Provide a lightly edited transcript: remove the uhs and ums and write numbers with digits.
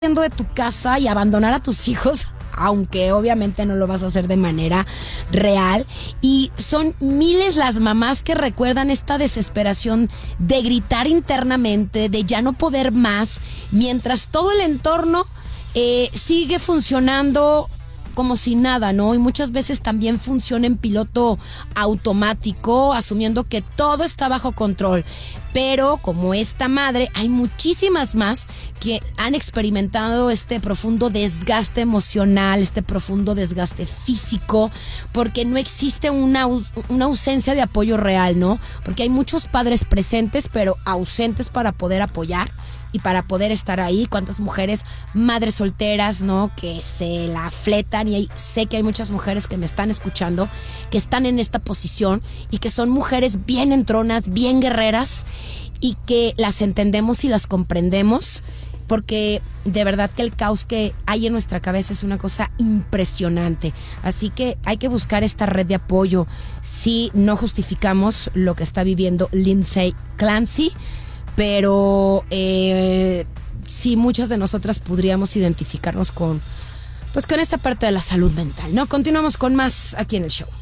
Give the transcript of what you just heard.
de tu casa y abandonar a tus hijos, aunque obviamente no lo vas a hacer de manera real. Y son miles las mamás que recuerdan esta desesperación de gritar internamente, de ya no poder más, mientras todo el entorno sigue funcionando como si nada, ¿no? Y muchas veces también funciona en piloto automático, asumiendo que todo está bajo control. Pero como esta madre, hay muchísimas más que han experimentado este profundo desgaste emocional, este profundo desgaste físico, porque no existe una ausencia de apoyo real, ¿no? Porque hay muchos padres presentes, pero ausentes para poder apoyar y para poder estar ahí. Cuántas mujeres, madres solteras, ¿no? Que se la fletan, y sé que hay muchas mujeres que me están escuchando, que están en esta posición y que son mujeres bien entronas, bien guerreras, y que las entendemos y las comprendemos, porque de verdad que el caos que hay en nuestra cabeza es una cosa impresionante. Así que hay que buscar esta red de apoyo. Sí, no justificamos lo que está viviendo Lindsay Clancy, pero sí, muchas de nosotras podríamos identificarnos con esta parte de la salud mental, ¿no? Continuamos con más aquí en el show.